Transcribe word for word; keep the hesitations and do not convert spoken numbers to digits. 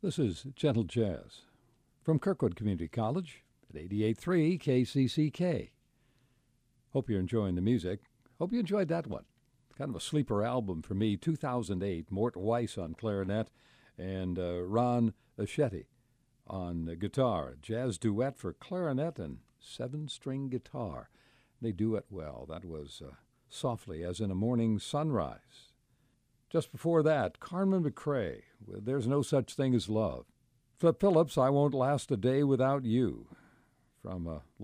This is Gentle Jazz from Kirkwood Community College at eighty-eight point three K C C K. Hope you're enjoying the music. Hope you enjoyed that one. Kind of a sleeper album for me, two thousand eight, Mort Weiss on clarinet and uh, Ron Aschetti on uh, guitar. A jazz duet for clarinet and seven-string guitar. They duet well. That was uh, Softly as in a Morning Sunrise. Just before that, Carmen McRae with There's No Such Thing as Love. Flip Phillips, I Won't Last a Day Without You, from a